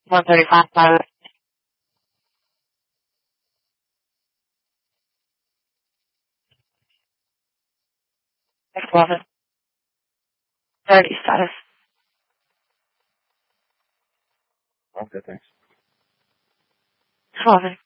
135 by 611. 30 status. Okay, thanks. 11.